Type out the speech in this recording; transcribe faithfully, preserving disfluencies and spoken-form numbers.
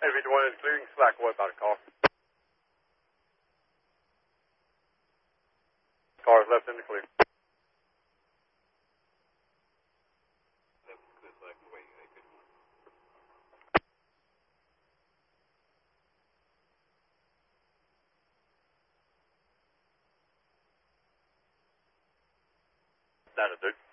Hey, fifty-one is clearing slack. What about a car? Car is left in the clear. That'll do.